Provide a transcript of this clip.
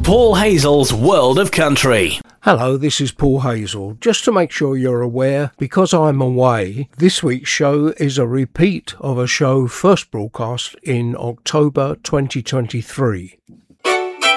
Paul Hazel's World of Country. Hello, this is Paul Hazel. Just to make sure you're aware, because I'm away, this week's show is a repeat of a show first broadcast in October 2023.